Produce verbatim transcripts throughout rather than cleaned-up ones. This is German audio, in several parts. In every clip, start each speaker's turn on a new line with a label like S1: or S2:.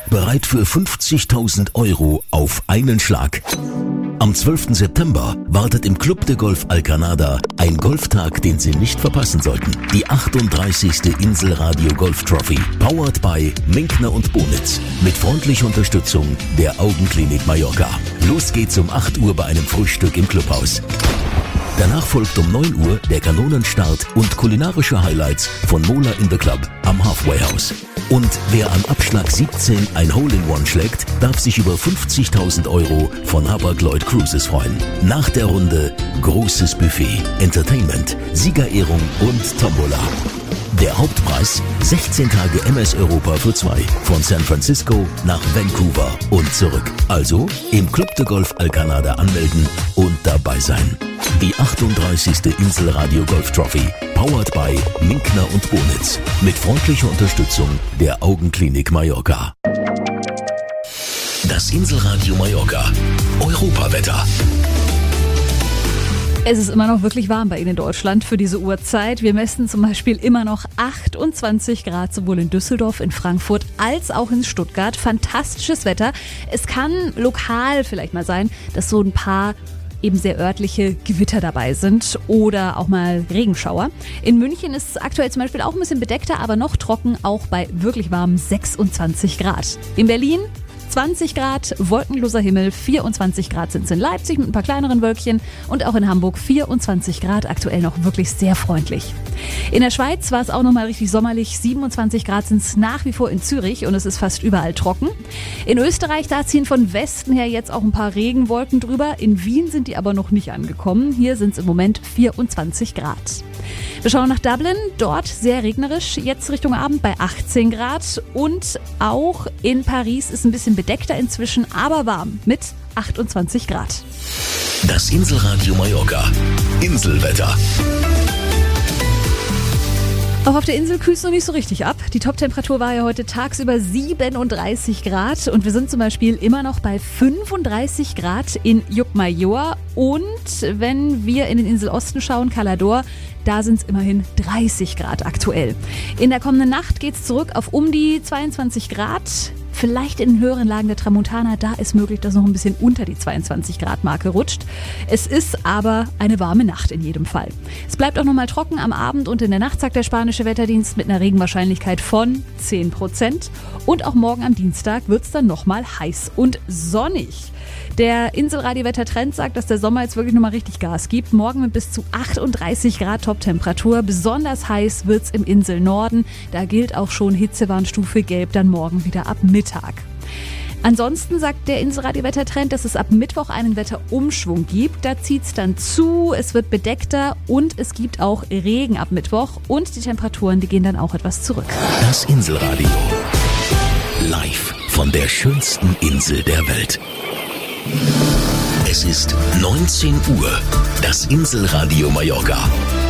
S1: bereit für fünfzigtausend Euro auf einen Schlag. Am zwölften September wartet im Club de Golf Alcanada ein Golftag, den Sie nicht verpassen sollten. Die achtunddreißigste Inselradio Golf Trophy, powered by Minkner und Bonitz, mit freundlicher Unterstützung der Augenklinik Mallorca. Los geht's um acht Uhr bei einem Frühstück im Clubhaus. Danach folgt um neun Uhr der Kanonenstart und kulinarische Highlights von Mola in the Club am Halfway House. Und wer am Abschlag siebzehn ein Hole-in-One schlägt, darf sich über fünfzigtausend Euro von Hapag-Lloyd Cruises freuen. Nach der Runde großes Buffet, Entertainment, Siegerehrung und Tombola. Der Hauptpreis sechzehn Tage M S Europa für zwei, von San Francisco nach Vancouver und zurück. Also im Club de Golf Alcanada anmelden und dabei sein. Die achtunddreißigste Inselradio Golf Trophy, powered by Minkner und Bonitz, mit freundlicher Unterstützung der Augenklinik Mallorca. Das Inselradio Mallorca Europawetter.
S2: Es ist immer noch wirklich warm bei Ihnen in Deutschland für diese Uhrzeit. Wir messen zum Beispiel immer noch achtundzwanzig Grad, sowohl in Düsseldorf, in Frankfurt als auch in Stuttgart. Fantastisches Wetter. Es kann lokal vielleicht mal sein, dass so ein paar eben sehr örtliche Gewitter dabei sind oder auch mal Regenschauer. In München ist es aktuell zum Beispiel auch ein bisschen bedeckter, aber noch trocken, auch bei wirklich warmen sechsundzwanzig Grad. In Berlin zwanzig Grad, wolkenloser Himmel, vierundzwanzig Grad sind es in Leipzig mit ein paar kleineren Wölkchen und auch in Hamburg vierundzwanzig Grad, aktuell noch wirklich sehr freundlich. In der Schweiz war es auch nochmal richtig sommerlich, siebenundzwanzig Grad sind es nach wie vor in Zürich und es ist fast überall trocken. In Österreich, da ziehen von Westen her jetzt auch ein paar Regenwolken drüber, in Wien sind die aber noch nicht angekommen, hier sind es im Moment vierundzwanzig Grad. Wir schauen nach Dublin, dort sehr regnerisch, jetzt Richtung Abend bei achtzehn Grad und auch in Paris ist ein bisschen bedeckter inzwischen, aber warm mit achtundzwanzig Grad.
S1: Das Inselradio Mallorca Inselwetter.
S2: Auch auf der Insel kühlt es noch nicht so richtig ab. Die Toptemperatur war ja heute tagsüber siebenunddreißig Grad und wir sind zum Beispiel immer noch bei fünfunddreißig Grad in Llucmajor. Und wenn wir in den Inselosten schauen, Calador, da sind es immerhin dreißig Grad aktuell. In der kommenden Nacht geht es zurück auf um die zweiundzwanzig Grad. Vielleicht in den höheren Lagen der Tramontana, da ist möglich, dass noch ein bisschen unter die zweiundzwanzig Grad Marke rutscht. Es ist aber eine warme Nacht in jedem Fall. Es bleibt auch noch mal trocken am Abend und in der Nacht, sagt der spanische Wetterdienst, mit einer Regenwahrscheinlichkeit von zehn Prozent. Und auch morgen am Dienstag wird es dann noch mal heiß und sonnig. Der Inselradio-Wettertrend sagt, dass der Sommer jetzt wirklich nochmal richtig Gas gibt. Morgen mit bis zu achtunddreißig Grad Toptemperatur. Besonders heiß wird's im Inselnorden. Da gilt auch schon Hitzewarnstufe Gelb dann morgen wieder ab Mittag. Ansonsten sagt der Inselradio-Wettertrend, dass es ab Mittwoch einen Wetterumschwung gibt. Da zieht's dann zu, es wird bedeckter und es gibt auch Regen ab Mittwoch. Und die Temperaturen, die gehen dann auch etwas zurück.
S1: Das Inselradio. Live von der schönsten Insel der Welt. Es ist neunzehn Uhr. Das Inselradio Mallorca.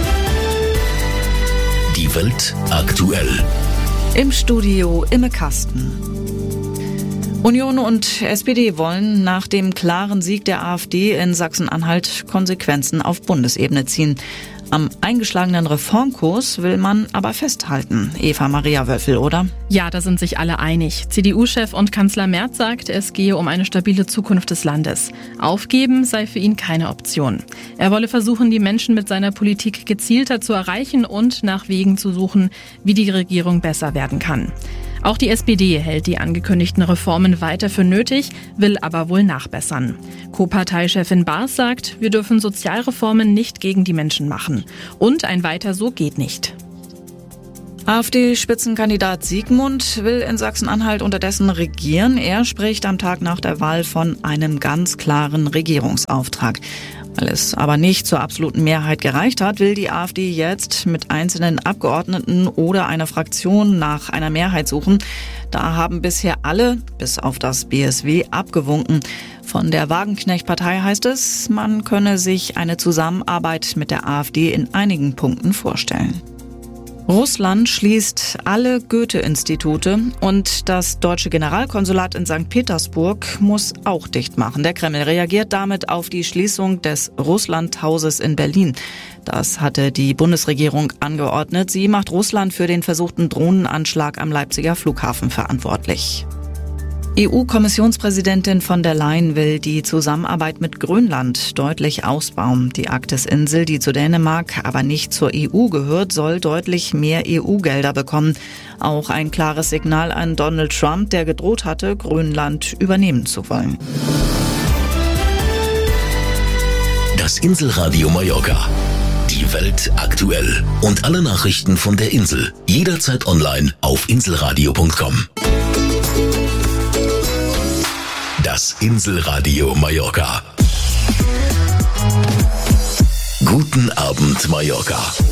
S1: Die Welt aktuell.
S3: Im Studio Imme Kasten. Union und S P D wollen nach dem klaren Sieg der AfD in Sachsen-Anhalt Konsequenzen auf Bundesebene ziehen. Am eingeschlagenen Reformkurs will man aber festhalten. Eva Maria Wölfel, oder?
S4: Ja, da sind sich alle einig. C D U-Chef und Kanzler Merz sagt, es gehe um eine stabile Zukunft des Landes. Aufgeben sei für ihn keine Option. Er wolle versuchen, die Menschen mit seiner Politik gezielter zu erreichen und nach Wegen zu suchen, wie die Regierung besser werden kann. Auch die S P D hält die angekündigten Reformen weiter für nötig, will aber wohl nachbessern. Co-Parteichefin Baas sagt, wir dürfen Sozialreformen nicht gegen die Menschen machen. Und ein Weiter so geht nicht.
S3: AfD-Spitzenkandidat Siegmund will in Sachsen-Anhalt unterdessen regieren. Er spricht am Tag nach der Wahl von einem ganz klaren Regierungsauftrag. Weil es aber nicht zur absoluten Mehrheit gereicht hat, will die AfD jetzt mit einzelnen Abgeordneten oder einer Fraktion nach einer Mehrheit suchen. Da haben bisher alle, bis auf das B S W, abgewunken. Von der Wagenknecht-Partei heißt es, man könne sich eine Zusammenarbeit mit der AfD in einigen Punkten vorstellen. Russland schließt alle Goethe-Institute und das deutsche Generalkonsulat in Sankt Petersburg muss auch dicht machen. Der Kreml reagiert damit auf die Schließung des Russlandhauses in Berlin. Das hatte die Bundesregierung angeordnet. Sie macht Russland für den versuchten Drohnenanschlag am Leipziger Flughafen verantwortlich. E U-Kommissionspräsidentin von der Leyen will die Zusammenarbeit mit Grönland deutlich ausbauen. Die Arktis-Insel, die zu Dänemark, aber nicht zur E U gehört, soll deutlich mehr E U-Gelder bekommen. Auch ein klares Signal an Donald Trump, der gedroht hatte, Grönland übernehmen zu wollen.
S1: Das Inselradio Mallorca. Die Welt aktuell. Und alle Nachrichten von der Insel. Jederzeit online auf inselradio punkt com. Das Inselradio Mallorca. Guten Abend, Mallorca.